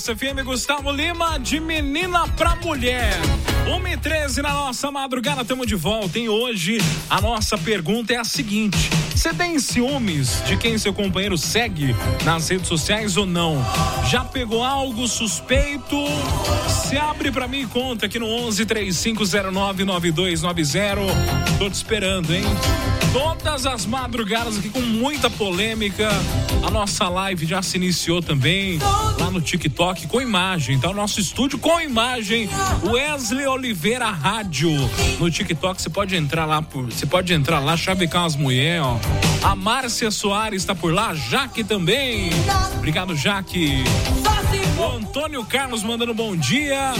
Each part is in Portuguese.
FM Gustavo Lima, de menina pra mulher. 1h13 na nossa madrugada, estamos de volta, hein? Hoje a nossa pergunta é a seguinte: você tem ciúmes de quem seu companheiro segue nas redes sociais ou não? Já pegou algo suspeito? Se abre pra mim e conta aqui no 11-3509-9290. Tô te esperando, hein? Todas as madrugadas aqui com muita polêmica. A nossa live já se iniciou também lá no TikTok com imagem, tá? O nosso estúdio com imagem, Wesley Oliveira Rádio. No TikTok você pode entrar lá, chavecar as mulheres, ó. A Márcia Soares tá por lá, Jaque também. Obrigado, Jaque. O Antônio Carlos mandando bom dia.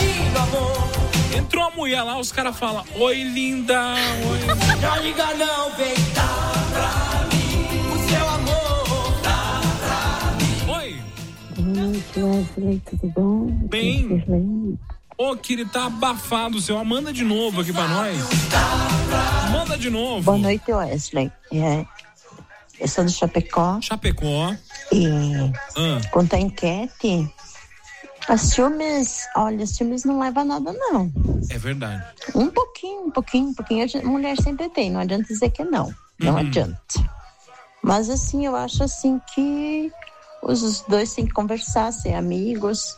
Entrou a mulher lá, os caras falam: oi, linda. Oi. Não liga não, vem cá pra mim, o seu amor dá pra mim. Oi. Boa noite, Wesley, tudo bom? Bem. Ô, querido, tá abafado o seu. Manda de novo aqui pra nós. Manda de novo. Boa noite, Wesley. Eu sou do Chapecó. E quanto à enquete, os ciúmes não levam a nada, não. É verdade. Um pouquinho. A mulher sempre tem, não adianta dizer que não. Não adianta. Mas assim, eu acho assim que os dois têm que conversar, ser amigos.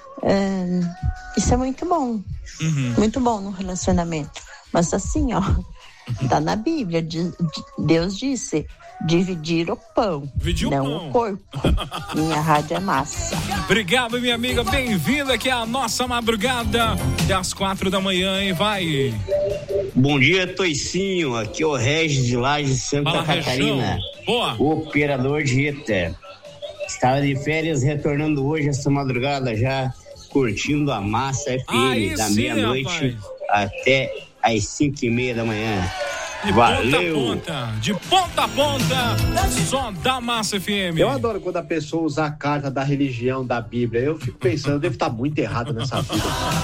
Isso é muito bom. Muito bom no relacionamento. Mas assim, ó, tá na Bíblia. Deus disse: dividir o pão, não o corpo. Minha rádio é massa. Obrigado, minha amiga, bem-vinda aqui à nossa madrugada até às 4 da manhã, hein? Vai. Bom dia, Toicinho. Aqui é o Regis de Lages, Santa Catarina. Boa. Operador de ETA. Estava de férias, retornando hoje essa madrugada já, curtindo a Massa FM da meia-noite até às 5h30 da manhã. Valeu! De ponta a ponta, só da Massa FM. Eu adoro quando a pessoa usa a carta da religião da Bíblia. Eu fico pensando, devo estar muito errado nessa vida.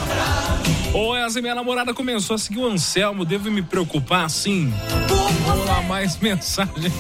Ô, essa minha namorada começou a seguir o Anselmo, devo me preocupar assim? Vamos lá, mais mensagem.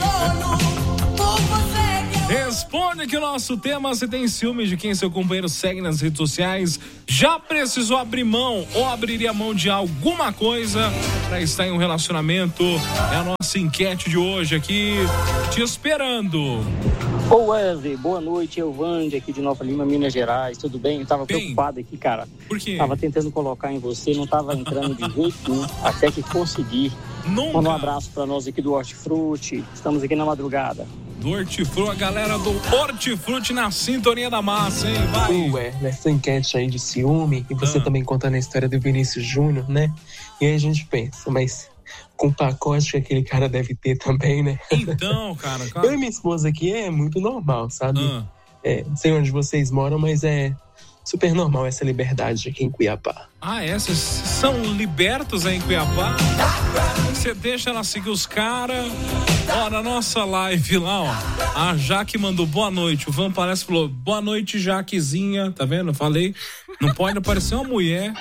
Responde aqui o nosso tema: você tem ciúmes de quem seu companheiro segue nas redes sociais? Já precisou abrir mão ou abriria mão de alguma coisa para estar em um relacionamento? É a nossa enquete de hoje aqui, te esperando. Ô Wesley, boa noite, Elvande aqui de Nova Lima, Minas Gerais, tudo bem? Eu tava preocupado aqui, cara. Por quê? Tava tentando colocar em você, não tava entrando de jeito nenhum, até que consegui. Nunca. Manda um abraço pra nós aqui do Hortifruti, estamos aqui na madrugada. Do Hortifruti, a galera do Hortifruti na sintonia da massa, hein? Vai! Ué, nessa enquete aí de ciúme, e você também contando a história do Vinícius Júnior, né? E aí a gente pensa, mas com o pacote que aquele cara deve ter também, né? Então, cara. Eu e minha esposa aqui é muito normal, sabe? Não sei onde vocês moram, mas é super normal essa liberdade aqui em Cuiabá. Vocês são libertos aí em Cuiabá? Você deixa ela seguir os caras. Ó, na nossa live lá, ó, a Jaque mandou boa noite. O Van Palestra falou: boa noite, Jaquezinha. Tá vendo? Eu falei, não pode aparecer uma mulher.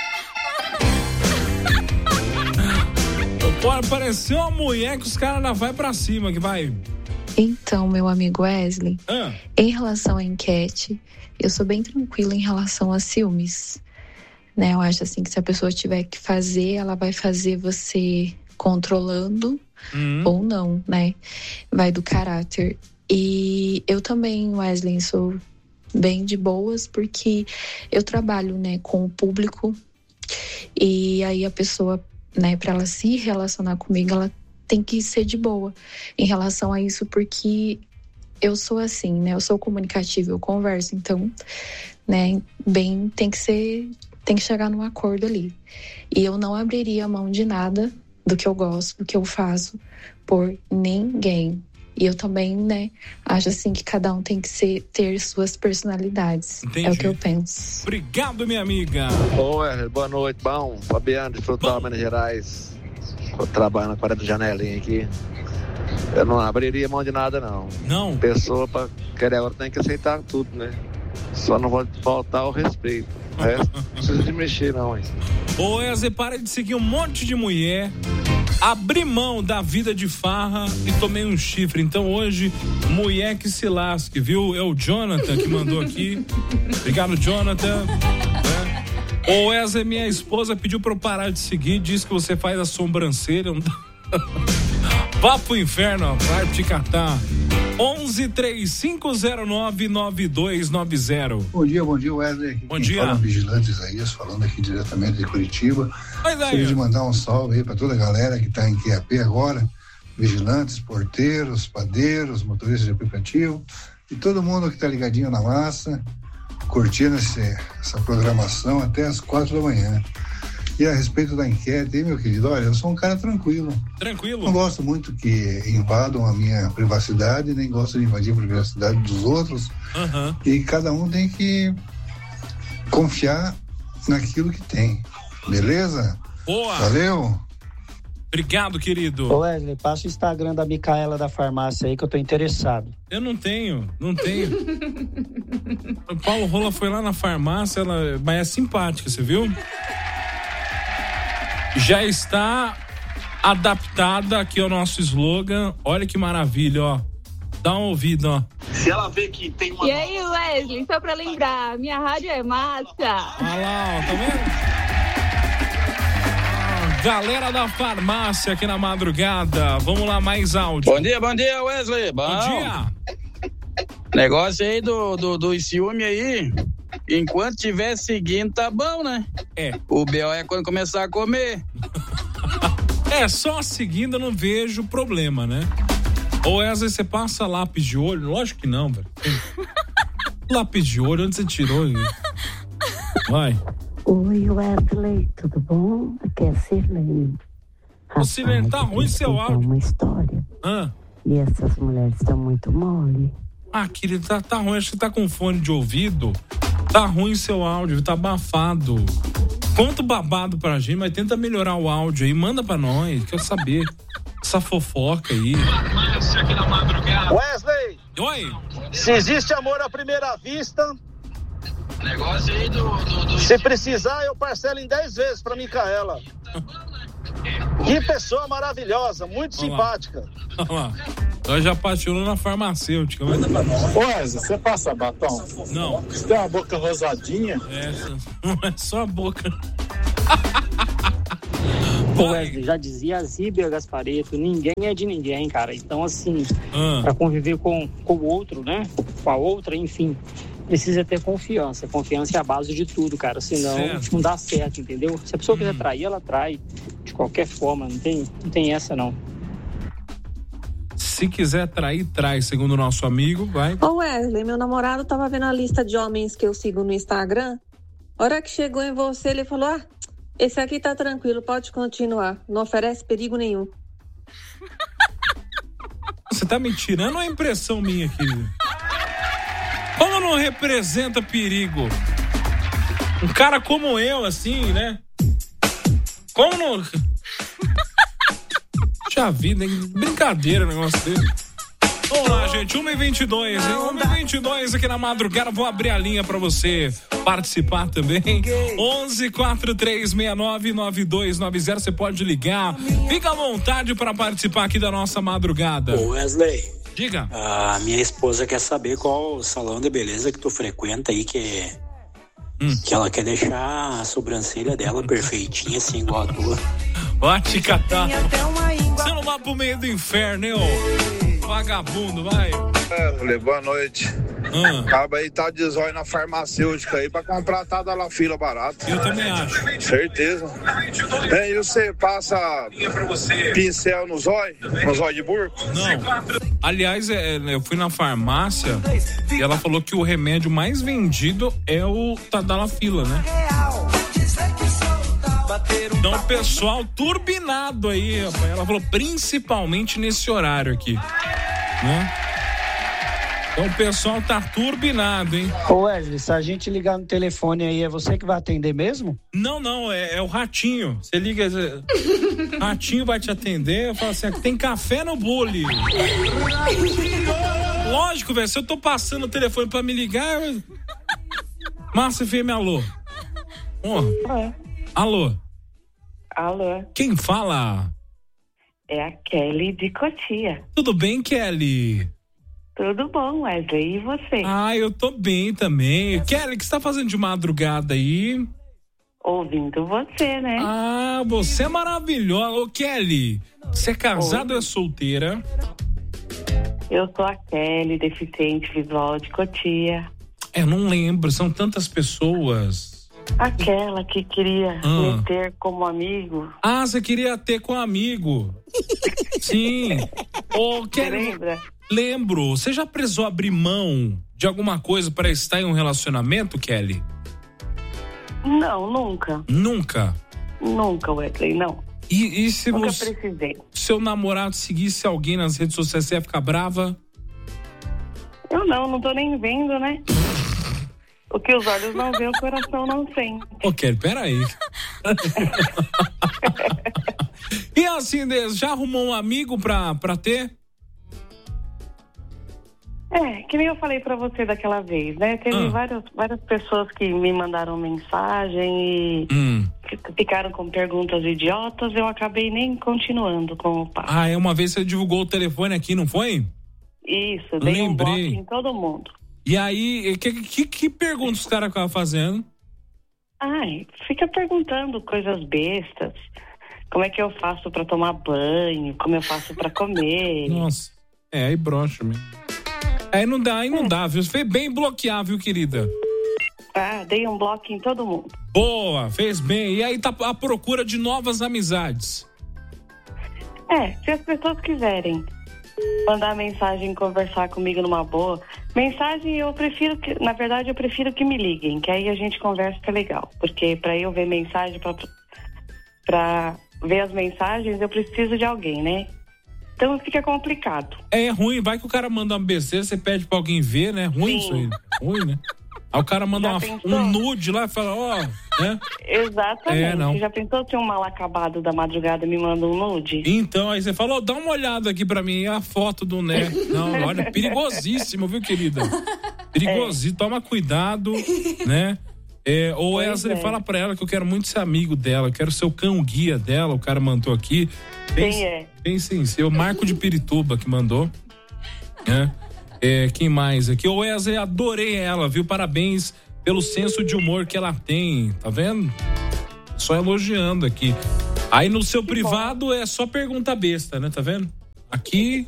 Não pode aparecer uma mulher que os caras ainda vai pra cima, que vai. Então, meu amigo Wesley, em relação à enquete, eu sou bem tranquila em relação a ciúmes, né? Eu acho assim que se a pessoa tiver que fazer, ela vai fazer você controlando ou não, né? Vai do caráter. E eu também, Wesley, sou bem de boas, porque eu trabalho, né, com o público, e aí a pessoa, né, para ela se relacionar comigo, ela tem que ser de boa em relação a isso, porque eu sou assim, né? Eu sou comunicativa, eu converso, então, né, bem, tem que chegar num acordo ali. E eu não abriria a mão de nada do que eu gosto, do que eu faço, por ninguém. E eu também, né, acho assim que cada um tem que ter suas personalidades. Entendi. É o que eu penso. Obrigado, minha amiga. Oi, boa noite, bom. Fabiano de Frutal, Minas Gerais. Tô trabalhando na 40 janelinha aqui. Eu não abriria mão de nada, não. Não? Pessoa pra querer agora tem que aceitar tudo, né? Só não vou faltar o respeito. O resto não precisa de mexer, não, hein? Ô, Wesley, para de seguir um monte de mulher. Abri mão da vida de farra e tomei um chifre. Então hoje, mulher que se lasque, viu? É o Jonathan que mandou aqui. Obrigado, Jonathan. O Wesley, minha esposa, pediu pra eu parar de seguir. Diz que você faz a sobrancelha. Vá pro inferno, ó. Vai te catar. 11-3509-9290. Bom dia, Wesley. Bom dia. Fala Vigilante Isaías, falando aqui diretamente de Curitiba. Gostaria de mandar um salve aí para toda a galera que está em QAP agora, vigilantes, porteiros, padeiros, motoristas de aplicativo e todo mundo que está ligadinho na massa, curtindo essa programação até as 4 da manhã. E a respeito da enquete, hein, meu querido, olha, eu sou um cara tranquilo. Não gosto muito que invadam a minha privacidade, nem gosto de invadir a privacidade dos outros. E cada um tem que confiar naquilo que tem. Beleza? Boa! Valeu! Obrigado, querido. Ô Wesley, passa o Instagram da Micaela da farmácia aí que eu tô interessado. Eu não tenho. O Paulo Rola foi lá na farmácia, mas é simpática, você viu? Já está adaptada aqui ao nosso slogan. Olha que maravilha, ó. Dá um ouvido, ó. Se ela vê que tem uma... E aí, Wesley, só pra lembrar, minha rádio é massa. Olha lá, ó, tá vendo? Galera da farmácia aqui na madrugada. Vamos lá, mais áudio. Bom dia, Wesley. Bom dia. Negócio aí do ciúme aí. Enquanto estiver seguindo, tá bom, né? O B.O. é quando começar a comer. Só seguindo eu não vejo problema, né? Ou às vezes você passa lápis de olho. Lógico que não, velho. Lápis de olho, onde você tirou? Vai. Oi, Wesley, tudo bom? Aqui é a Sirlene. O Sirlene, tá ruim seu áudio. Uma história. E essas mulheres estão muito mole. Querido, tá ruim. Acho que tá com fone de ouvido. Tá ruim seu áudio, tá abafado. Conta o babado pra gente, mas tenta melhorar o áudio aí. Manda pra nós, quero saber. Essa fofoca aí. Wesley! Oi! Se existe amor à primeira vista... Negócio aí Se precisar, eu parcelo em 10 vezes pra Micaela. Que pessoa maravilhosa, muito simpática. Olha lá. Nós já apaixonou na farmacêutica. Wesley, você passa batom? Não. Você tem uma boca rosadinha? Não é só a boca. Wesley, já dizia a Zíbia Gasparetto, ninguém é de ninguém, cara. Então, assim, pra conviver com o outro, né? Com a outra, enfim, precisa ter confiança. Confiança é a base de tudo, cara. Senão não dá certo, entendeu? Se a pessoa quiser trair, ela trai. De qualquer forma, não tem essa, não. Se quiser trair, trai, segundo o nosso amigo, vai. Ô Wesley, meu namorado tava vendo a lista de homens que eu sigo no Instagram. A hora que chegou em você, ele falou, esse aqui tá tranquilo, pode continuar. Não oferece perigo nenhum. Você tá me tirando ou é impressão minha aqui? Como não representa perigo? Um cara como eu, assim, né? Como não... Já vi, né? Brincadeira o negócio dele. Vamos lá, gente, 1h22, hein? 1h22 aqui na madrugada, vou abrir a linha pra você participar também. 11-4369-9290, você pode ligar. Fica à vontade para participar aqui da nossa madrugada. Ô Wesley. Diga. A minha esposa quer saber qual o salão de beleza que tu frequenta aí, que ela quer deixar a sobrancelha dela perfeitinha, assim, igual a tua. Vai te catar. Você não vai pro meio do inferno, hein, ô? Vagabundo, vai. Boa noite. Acaba aí, tá de zóio na farmacêutica aí pra comprar tada lá fila barata. Eu também acho. Certeza. E você passa pincel no zóio de burco? Não. Aliás, eu fui na farmácia e ela falou que o remédio mais vendido é o Tadalafila, né? Então o pessoal turbinado aí, rapaz. Ela falou principalmente nesse horário aqui, né? Então o pessoal tá turbinado, hein? Ô Wesley, se a gente ligar no telefone aí, é você que vai atender mesmo? Não, é o Ratinho. Você liga, Ratinho vai te atender, eu falo assim, tem café no bule. Lógico, velho, se eu tô passando o telefone pra me ligar, Márcia FM, alô. Alô. Alô. Quem fala? É a Kelly de Cotia. Tudo bem, Kelly? Tudo bom, Wesley, e você? Eu tô bem também. Kelly, o que você tá fazendo de madrugada aí? Ouvindo você, né? Você é maravilhosa. Ô, Kelly, você é casada ou é solteira? Eu sou a Kelly, deficiente visual de Cotia. Não lembro, são tantas pessoas. Aquela que queria me ter como amigo. Você queria ter com amigo. Sim. Ô, Kelly, você lembra? Lembro. Você já precisou abrir mão de alguma coisa para estar em um relacionamento, Kelly? Não, nunca. Nunca? Nunca, Wesley, não. E se nunca precisei. Seu namorado seguisse alguém nas redes sociais, você ia ficar brava? Eu não tô nem vendo, né? O que os olhos não veem, o coração não sente. Ô, Kelly, peraí. E assim, já arrumou um amigo pra ter? Que nem eu falei pra você daquela vez, né? Teve várias pessoas que me mandaram mensagem e ficaram com perguntas idiotas, eu acabei nem continuando com o papo. Uma vez você divulgou o telefone aqui, não foi? Isso, dei um bloco em todo mundo. E aí, que perguntas os caras ficavam fazendo? Fica perguntando coisas bestas. Como é que eu faço pra tomar banho? Como eu faço pra comer? Nossa, aí brocha mesmo. Aí não dá, viu? Você fez bem bloquear, viu, querida? Dei um bloco em todo mundo. Boa, fez bem. E aí tá à procura de novas amizades. Se as pessoas quiserem mandar mensagem, conversar comigo numa boa. Mensagem eu prefiro que me liguem, que aí a gente conversa, que é legal. Porque pra eu ver mensagem, pra ver as mensagens, eu preciso de alguém, né? Então fica complicado. É ruim, vai que o cara manda uma besteira, você pede pra alguém ver, né? Ruim isso aí. Ruim, né? Aí o cara manda um nude lá e fala, né? Exatamente. Você já pensou se um mal acabado da madrugada me manda um nude? Então, aí você falou, dá uma olhada aqui pra mim, a foto do né. Não, olha, perigosíssimo, viu, querida? Perigosíssimo, toma cuidado, né? Ou Wesley, fala pra ela que eu quero muito ser amigo dela, quero ser o cão guia dela, o cara mandou aqui. Quem sim, o Marco de Pirituba que mandou, né? Quem mais aqui? O Wesley, adorei ela, viu? Parabéns pelo senso de humor que ela tem, tá vendo? Só elogiando aqui. Aí no seu privado é só pergunta besta, né? Tá vendo? Aqui,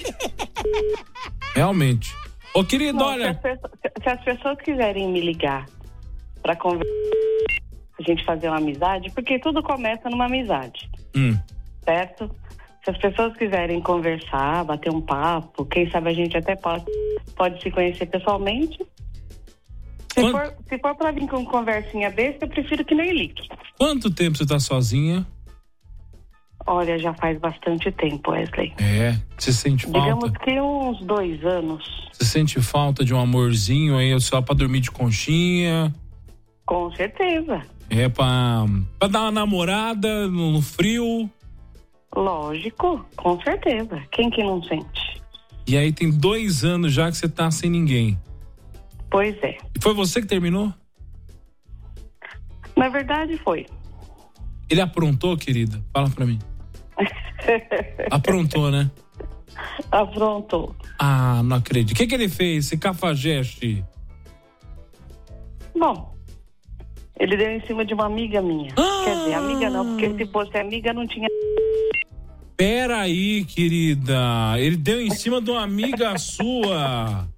realmente. Ô, querido, olha... Se as pessoas quiserem me ligar pra conversar, a gente fazer uma amizade, porque tudo começa numa amizade, certo? Se as pessoas quiserem conversar, bater um papo, quem sabe a gente até pode se conhecer pessoalmente. Se for pra vir com conversinha besta, eu prefiro que nem ligue. Quanto tempo você tá sozinha? Olha, já faz bastante tempo, Wesley. Você sente falta? Digamos que uns 2 anos. Você sente falta de um amorzinho aí, só pra dormir de conchinha? Com certeza. Pra dar uma namorada no frio? Lógico, com certeza. Quem que não sente? E aí tem 2 anos já que você tá sem ninguém. Pois é. E foi você que terminou? Na verdade foi. Ele aprontou, querida? Fala pra mim. Aprontou, né? Aprontou. Não acredito. O que ele fez, esse cafajeste? Bom, ele deu em cima de uma amiga minha. Quer dizer, amiga não, porque se fosse amiga não tinha... Pera aí, querida. Ele deu em cima de uma amiga sua.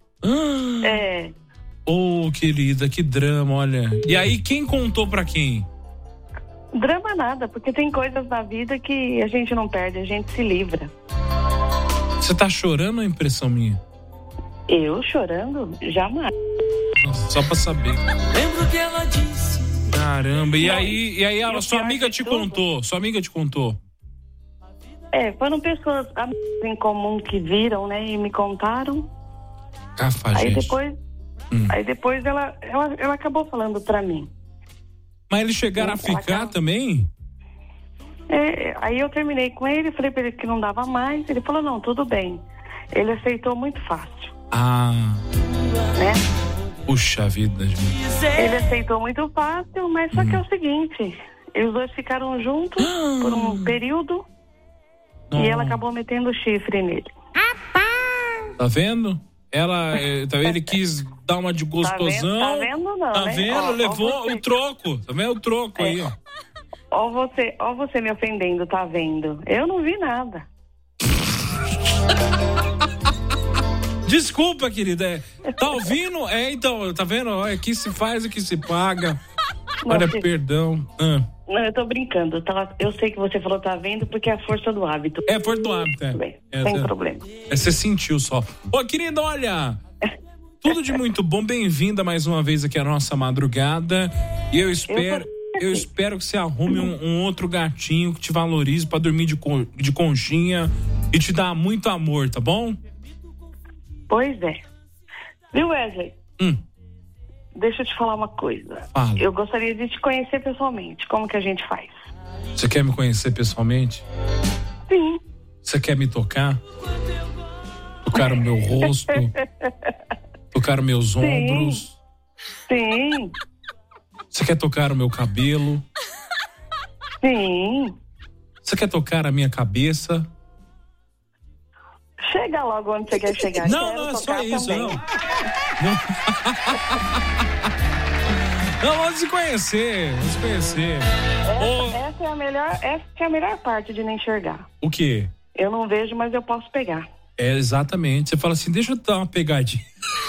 Querida, que drama, olha. E aí, quem contou pra quem? Drama nada, porque tem coisas na vida que a gente não perde, a gente se livra. Você tá chorando ou é impressão minha? Eu chorando? Jamais. Nossa, só pra saber. Lembro que ela disse. Caramba, e aí sua amiga te contou? Sua amiga te contou? Foram pessoas em comum que viram, né, e me contaram. Aí depois ela acabou falando pra mim. Mas eles chegaram a ficar também? Aí eu terminei com ele, falei pra ele que não dava mais, ele falou, não, tudo bem. Ele aceitou muito fácil. Né? Puxa vida, gente. Ele aceitou muito fácil, mas só que é o seguinte, eles dois ficaram juntos por um período. E ela acabou metendo o chifre nele. Tá vendo? Ele quis dar uma de gostosão. Tá vendo não, Tá né? vendo? Levou o troco. Tá vendo o troco aí, ó. Ó você me ofendendo, tá vendo? Eu não vi nada. Desculpa, querida. Tá ouvindo? Então, tá vendo? Aqui se faz, aqui se paga. Olha, perdão. Não, eu tô brincando. Eu sei que você falou tá vendo porque é a força do hábito. É a força do hábito, Sem problema. Você sentiu só. Ô, querida, olha... Tudo de muito bom. Bem-vinda mais uma vez aqui à nossa madrugada. E eu espero que você arrume um outro gatinho que te valorize pra dormir de conchinha e te dar muito amor, tá bom? Pois é. Viu, Wesley? Deixa eu te falar uma coisa. Fala. Eu gostaria de te conhecer pessoalmente. Como que a gente faz? Você quer me conhecer pessoalmente? Sim. Você quer me tocar? Tocar o meu rosto? Tocar os meus ombros? Sim. Você quer tocar o meu cabelo? Sim. Você quer tocar a minha cabeça? Chega logo onde você quer chegar. Não, é só isso, também. não. Não, vamos se conhecer. Essa é a melhor parte de não enxergar. O quê? Eu não vejo, mas eu posso pegar. Exatamente. Você fala assim, deixa eu dar uma pegadinha.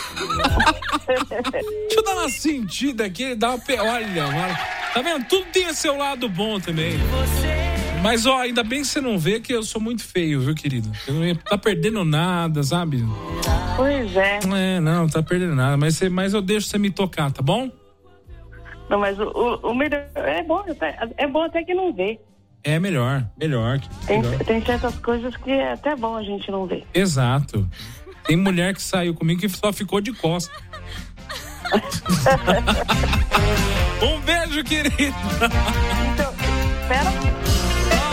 Deixa eu dar uma sentida aqui, olha, tá vendo? Tudo tem seu lado bom também. Mas, ainda bem que você não vê que eu sou muito feio, viu, querido? Eu não tá perdendo nada, sabe? Pois é. Não tá perdendo nada. Mas eu deixo você me tocar, tá bom? Não, mas o melhor é bom até que não vê. É melhor. Tem certas coisas que é até bom a gente não ver. Exato. Tem mulher que saiu comigo que só ficou de costas. Um beijo, querido.